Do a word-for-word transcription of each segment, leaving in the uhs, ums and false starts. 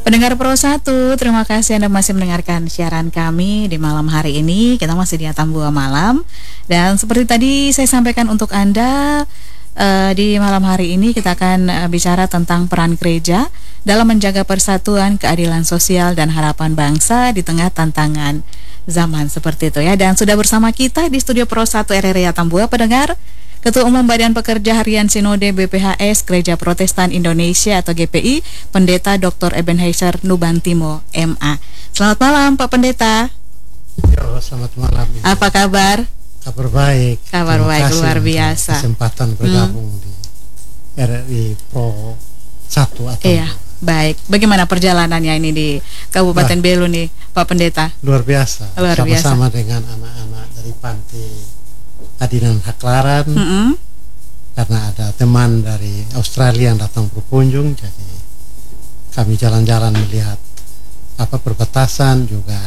Pendengar Pro satu, terima kasih Anda masih mendengarkan siaran kami di malam hari ini. Kita masih di Atambua Malam. Dan seperti tadi saya sampaikan untuk Anda, uh, di malam hari ini kita akan uh, bicara tentang peran gereja dalam menjaga persatuan, keadilan sosial, dan harapan bangsa di tengah tantangan zaman seperti itu ya. Dan sudah bersama kita di studio Pro satu R R I Atambua, pendengar, Ketua Umum Badan Pekerja Harian Sinode B P H S Gereja Protestan Indonesia atau G P I, Pendeta Doktor Ebenezer Nubantimo M A. Selamat malam Pak Pendeta. Yo, selamat malam. Ibu. Apa kabar? Kabar baik. Kabar Terima baik, kasih luar biasa. Kesempatan bergabung hmm. di R R I Pro satu atau Iya, baik. Bagaimana perjalanannya ini di Kabupaten Belu nih, Pak Pendeta? Luar biasa. Luar biasa. Sama-sama dengan anak-anak dari Panti Adinan Haklaran, mm-hmm. karena ada teman dari Australia yang datang berkunjung, jadi kami jalan-jalan melihat apa perbatasan, juga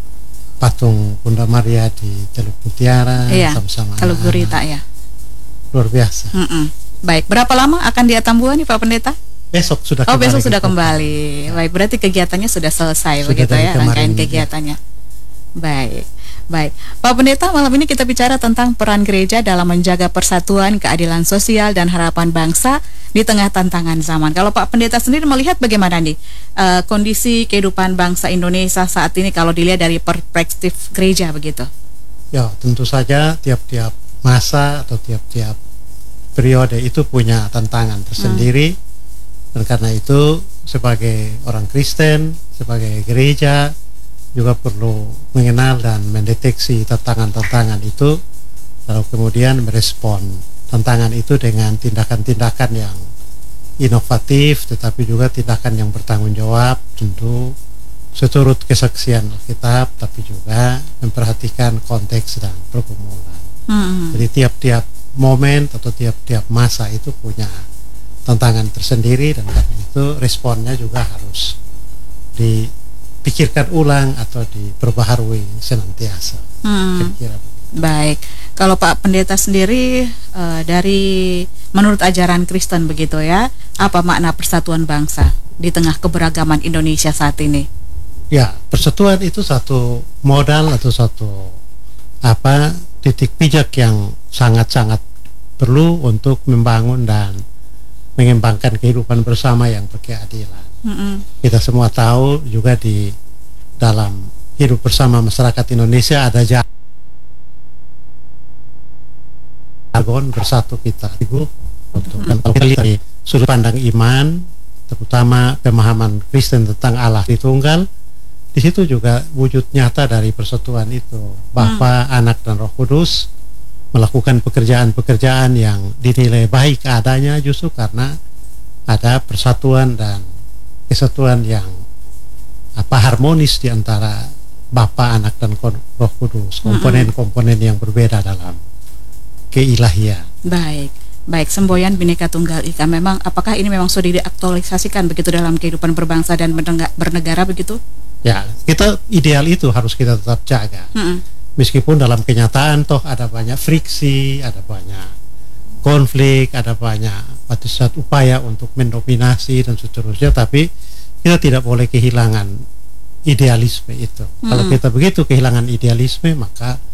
patung Bunda Maria di Teluk Mutiara, iya, sama-sama Teluk Gurita ya. Luar biasa. Mm-mm. Baik, berapa lama akan di Atambua nih Pak Pendeta? Besok sudah oh, kembali. Oh besok sudah kembali. Baik, berarti kegiatannya sudah selesai sudah begitu ya, rangkaian ini, kegiatannya. Ya. Baik. Baik, Pak Pendeta, malam ini kita bicara tentang peran gereja dalam menjaga persatuan, keadilan sosial, dan harapan bangsa di tengah tantangan zaman. Kalau Pak Pendeta sendiri melihat bagaimana nih uh, kondisi kehidupan bangsa Indonesia saat ini kalau dilihat dari perspektif gereja begitu? Ya, tentu saja tiap-tiap masa atau tiap-tiap periode itu punya tantangan tersendiri, hmm. dan karena itu sebagai orang Kristen, sebagai gereja, juga perlu mengenal dan mendeteksi tantangan-tantangan itu, lalu kemudian merespon tantangan itu dengan tindakan-tindakan yang inovatif, tetapi juga tindakan yang bertanggung jawab, tentu seturut kesaksian Alkitab, tapi juga memperhatikan konteks dan pergumulan. Hmm. Jadi tiap-tiap momen atau tiap-tiap masa itu punya tantangan tersendiri, dan karena itu responnya juga harus di pikirkan ulang atau diperbaharui senantiasa. Hmm. Kira-kira baik. Kalau Pak Pendeta sendiri uh, dari menurut ajaran Kristen begitu ya, apa makna persatuan bangsa di tengah keberagaman Indonesia saat ini? Ya, persatuan itu satu modal atau satu apa titik pijak yang sangat-sangat perlu untuk membangun dan mengembangkan kehidupan bersama yang berkeadilan. Mm-hmm. Kita semua tahu juga di dalam hidup bersama masyarakat Indonesia ada jargon bersatu kita hidup untuk mm-hmm. kalau kita lihat dari sudut pandang iman, terutama pemahaman Kristen tentang Allah Tritunggal, di situ juga wujud nyata dari persatuan itu, Bapa, mm. Anak dan Roh Kudus melakukan pekerjaan-pekerjaan yang dinilai baik adanya justru karena ada persatuan dan kesatuan yang apa harmonis di antara Bapa, Anak dan Roh Kudus, komponen-komponen yang berbeda dalam keilahian. Baik, baik, semboyan Bhinneka Tunggal Ika. Memang apakah ini memang sudah diaktualisasikan begitu dalam kehidupan berbangsa dan bernegara begitu? Ya, kita ideal itu harus kita tetap jaga. Mm-mm. Meskipun dalam kenyataan toh ada banyak friksi, ada banyak konflik, ada banyak batasan upaya untuk mendominasi dan seterusnya, tapi kita tidak boleh kehilangan idealisme itu. Hmm. Kalau kita begitu kehilangan idealisme, maka